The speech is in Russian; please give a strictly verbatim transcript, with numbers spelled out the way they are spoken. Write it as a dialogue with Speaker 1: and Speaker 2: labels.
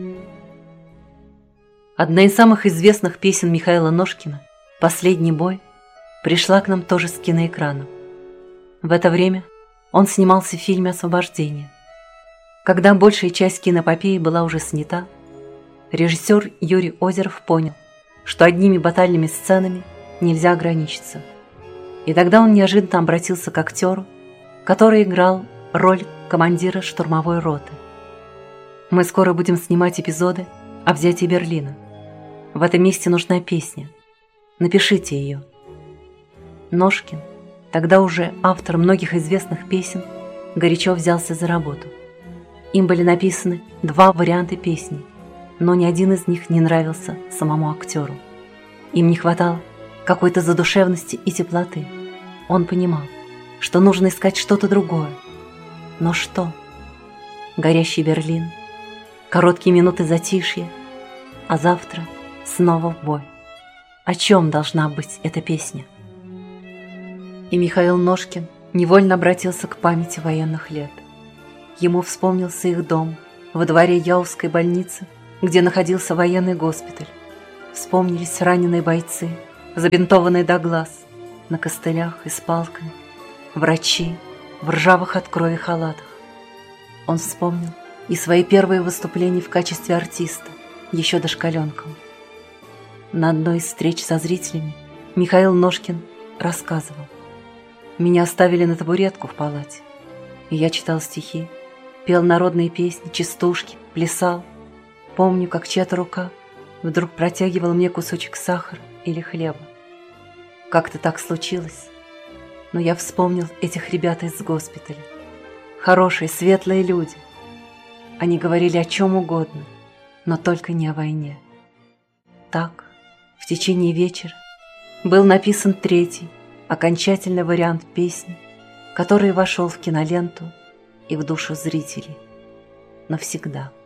Speaker 1: Одна из самых известных песен Михаила Ножкина «Последний бой» пришла к нам тоже с киноэкрана. В это время он снимался в фильме «Освобождение». Когда большая часть киноэпопеи была уже снята, режиссер Юрий Озеров понял, что одними батальными сценами нельзя ограничиться. И тогда он неожиданно обратился к актеру, который играл роль командира штурмовой роты. «Мы скоро будем снимать эпизоды о взятии Берлина. В этом месте нужна песня. Напишите ее». Ножкин, тогда уже автор многих известных песен, горячо взялся за работу. Им были написаны два варианта песни, но ни один из них не нравился самому актеру. Им не хватало какой-то задушевности и теплоты. Он понимал, что нужно искать что-то другое. Но что? Горящий Берлин, короткие минуты затишья, а завтра снова в бой. О чем должна быть эта песня? И Михаил Ножкин невольно обратился к памяти военных лет. Ему вспомнился их дом во дворе Яузской больницы, где находился военный госпиталь. Вспомнились раненые бойцы, забинтованные до глаз, на костылях и с палками, врачи в ржавых от крови халатах. Он вспомнил и свои первые выступления в качестве артиста, еще дошколенком. На одной из встреч со зрителями Михаил Ножкин рассказывал: «Меня оставили на табуретку в палате, и я читал стихи, пел народные песни, частушки, плясал. Помню, как чья-то рука вдруг протягивала мне кусочек сахара или хлеба. Как-то так случилось, но я вспомнил этих ребят из госпиталя. Хорошие, светлые люди. Они говорили о чем угодно, но только не о войне». Так, в течение вечера был написан третий, окончательный вариант песни, который вошел в киноленту и в душу зрителей навсегда.